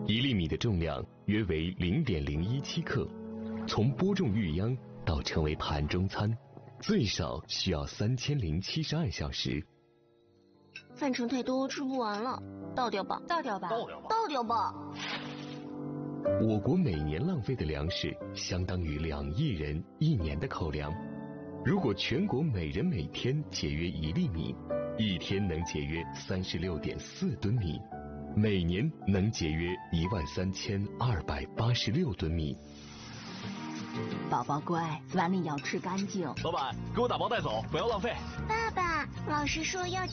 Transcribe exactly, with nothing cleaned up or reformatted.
一粒米的重量约为零点零一七克，从播种育秧到成为盘中餐，最少需要三千零七十二小时。 饭盛太多，吃不完了，倒掉吧， 倒掉吧， 倒掉吧， 倒掉吧。 我国每年浪费的粮食相当于两亿人一年的口粮。如果全国每人每天节约一粒米，一天能节约三十六点四吨米，每年能节约一万三千二百八十六吨米。 宝宝乖，碗里要吃干净。 老板，给我打包带走，不要浪费。 爸爸，老师说要